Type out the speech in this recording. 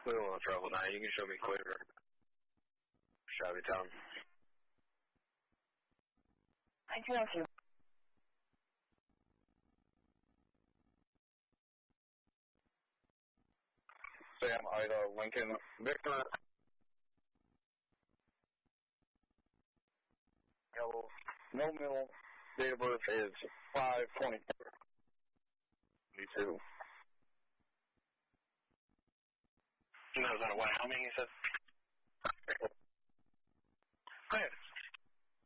We don't want trouble now. You can show me clear. Shelby Town. I do have you. Sam, Ida, Lincoln, Victor. Yellow. No middle. Date of birth is 5/24/22. That was out of Wyoming, you said? Go ahead.